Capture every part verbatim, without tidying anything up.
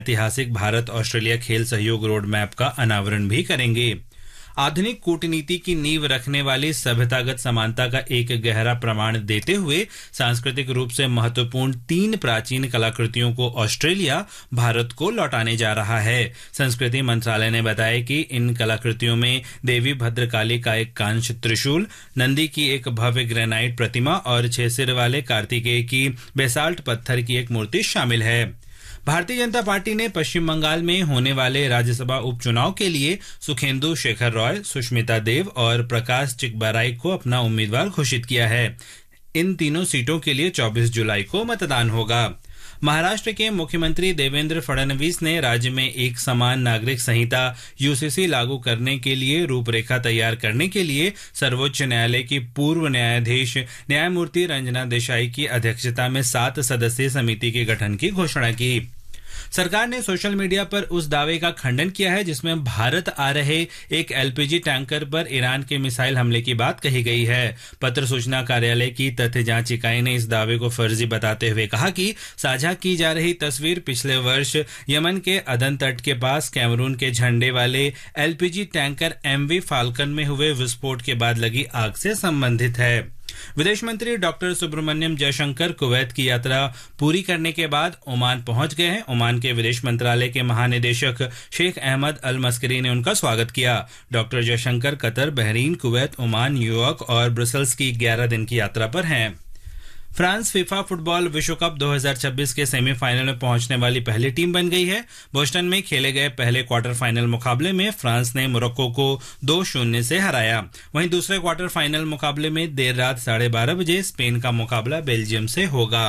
ऐतिहासिक भारत ऑस्ट्रेलिया खेल सहयोग रोड मैप का अनावरण भी करेंगे। आधुनिक कूटनीति की नींव रखने वाली सभ्यतागत समानता का एक गहरा प्रमाण देते हुए सांस्कृतिक रूप से महत्वपूर्ण तीन प्राचीन कलाकृतियों को ऑस्ट्रेलिया भारत को लौटाने जा रहा है। संस्कृति मंत्रालय ने बताया कि इन कलाकृतियों में देवी भद्रकाली का एक कांस्य त्रिशूल, नंदी की एक भव्य ग्रेनाइट प्रतिमा और छह सिर वाले कार्तिकेय की बेसाल्ट पत्थर की एक मूर्ति शामिल है। भारतीय जनता पार्टी ने पश्चिम बंगाल में होने वाले राज्यसभा उपचुनाव के लिए सुखेंदु शेखर रॉय, सुष्मिता देव और प्रकाश चिकबाराई को अपना उम्मीदवार घोषित किया है। इन तीनों सीटों के लिए चौबीस जुलाई को मतदान होगा। महाराष्ट्र के मुख्यमंत्री देवेंद्र फडणवीस ने राज्य में एक समान नागरिक संहिता यूसीसी लागू करने के लिए रूपरेखा तैयार करने के लिए सर्वोच्च न्यायालय की पूर्व न्यायाधीश न्यायमूर्ति रंजना देसाई की अध्यक्षता में सात सदस्यीय समिति के गठन की घोषणा की। सरकार ने सोशल मीडिया पर उस दावे का खंडन किया है जिसमें भारत आ रहे एक एलपीजी टैंकर पर ईरान के मिसाइल हमले की बात कही गई है। पत्र सूचना कार्यालय की तथ्य जांच इकाई ने इस दावे को फर्जी बताते हुए कहा कि साझा की जा रही तस्वीर पिछले वर्ष यमन के अदन तट के पास कैमरून के झंडे वाले एलपीजी टैंकर एमवी फाल्कन में हुए विस्फोट के बाद लगी आग से संबंधित है। विदेश मंत्री डॉक्टर सुब्रमण्यम जयशंकर कुवैत की यात्रा पूरी करने के बाद ओमान पहुंच गए हैं। ओमान के विदेश मंत्रालय के महानिदेशक शेख अहमद अल मस्करी ने उनका स्वागत किया। Doctor Jaishankar Qatar, Bahrain, Kuwait, Oman, New York और ब्रसल्स की ग्यारह दिन की यात्रा पर हैं। फ्रांस फीफा फुटबॉल विश्व कप दो हज़ार छब्बीस के सेमीफाइनल में पहुंचने वाली पहली टीम बन गई है। बोस्टन में खेले गए पहले क्वार्टर फाइनल मुकाबले में फ्रांस ने मोरक्को को दो शून्य से हराया। वहीं दूसरे क्वार्टर फाइनल मुकाबले में देर रात साढ़े बारह बजे स्पेन का मुकाबला बेल्जियम से होगा।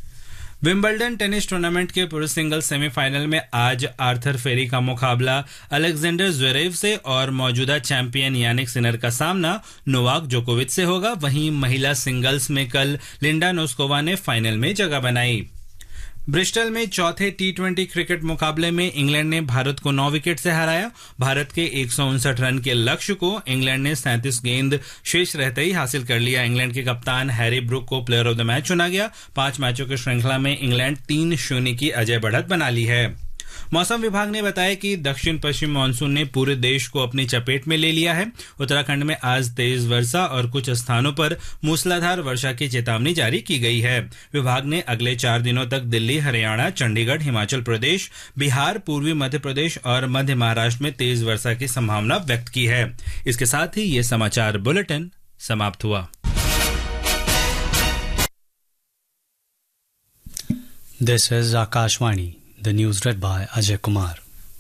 विंबलडन टेनिस टूर्नामेंट के पुरुष सिंगल्स सेमीफाइनल में आज आर्थर फेरी का मुकाबला अलेक्जेंडर ज़्वेरेव से और मौजूदा चैंपियन यानिक सिनर का सामना नोवाक जोकोविच से होगा। वहीं महिला सिंगल्स में कल लिंडा नोस्कोवा ने फाइनल में जगह बनाई। ब्रिस्टल में चौथे टी ट्वेंटी क्रिकेट मुकाबले में इंग्लैंड ने भारत को नौ विकेट से हराया। भारत के एक सौ उनसठ रन के लक्ष्य को इंग्लैंड ने सैंतीस गेंद शेष रहते ही हासिल कर लिया। इंग्लैंड के कप्तान हैरी ब्रूक को प्लेयर ऑफ द मैच चुना गया। पांच मैचों की श्रृंखला में इंग्लैंड तीन शून्य की अजय बढ़त बना ली है। मौसम विभाग ने बताया कि दक्षिण पश्चिम मानसून ने पूरे देश को अपनी चपेट में ले लिया है। उत्तराखंड में आज तेज वर्षा और कुछ स्थानों पर मूसलाधार वर्षा की चेतावनी जारी की गई है। विभाग ने अगले चार दिनों तक दिल्ली, हरियाणा, चंडीगढ़, हिमाचल प्रदेश, बिहार, पूर्वी मध्य प्रदेश और मध्य महाराष्ट्र में तेज वर्षा की संभावना व्यक्त की है। इसके साथ ही ये समाचार बुलेटिन समाप्त हुआ। This is Akashvani. The news read by Ajay Kumar.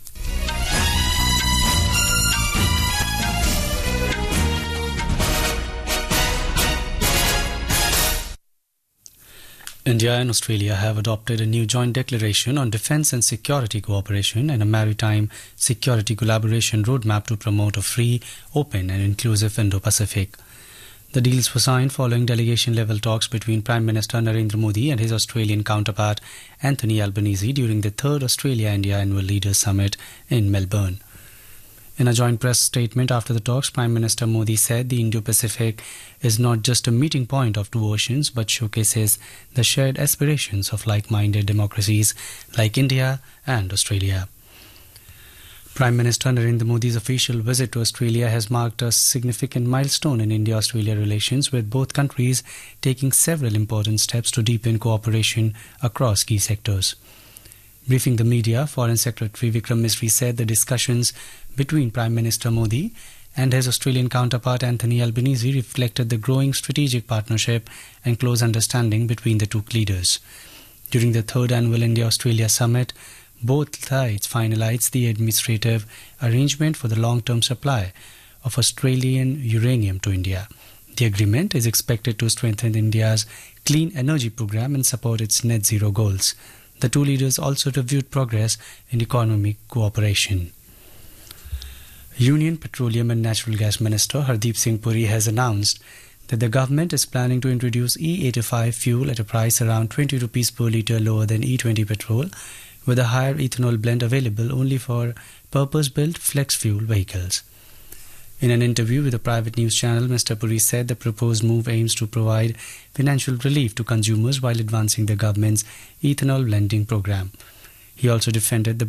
India and Australia have adopted a new joint declaration on defence and security cooperation and a maritime security collaboration roadmap to promote a free, open and inclusive Indo-Pacific. The deals were signed following delegation-level talks between Prime Minister Narendra Modi and his Australian counterpart Anthony Albanese during the third Australia-India Annual Leaders Summit in Melbourne. In a joint press statement after the talks, Prime Minister Modi said the Indo-Pacific is not just a meeting point of two oceans but showcases the shared aspirations of like-minded democracies like India and Australia. Prime Minister Narendra Modi's official visit to Australia has marked a significant milestone in India-Australia relations, with both countries taking several important steps to deepen cooperation across key sectors. Briefing the media, Foreign Secretary Vikram Misri said the discussions between Prime Minister Modi and his Australian counterpart Anthony Albanese reflected the growing strategic partnership and close understanding between the two leaders. During the third annual India-Australia Summit, both sides finalized the administrative arrangement for the long-term supply of Australian uranium to India. The agreement is expected to strengthen India's clean energy program and support its net zero goals. The two leaders also reviewed progress in economic cooperation. Union Petroleum and Natural Gas Minister Hardeep Singh Puri has announced that the government is planning to introduce E eighty-five fuel at a price around twenty rupees per litre lower than E twenty petrol, with a higher ethanol blend available only for purpose-built flex-fuel vehicles. In an interview with a private news channel, Mister Puri said the proposed move aims to provide financial relief to consumers while advancing the government's ethanol blending program. He also defended the